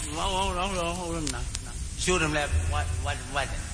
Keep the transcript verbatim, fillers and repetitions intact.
Hold on, hold on, hold on now. Show them like what, what, what?